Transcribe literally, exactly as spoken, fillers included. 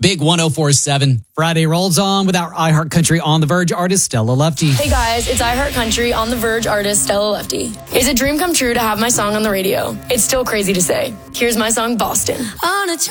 Big one oh four point seven. Friday rolls on with our iHeart Country on the Verge artist Stella Lefty. Hey guys, it's iHeart Country on the Verge artist Stella Lefty. It's a dream come true to have my song on the radio. It's still crazy to say. Here's my song, Boston. On a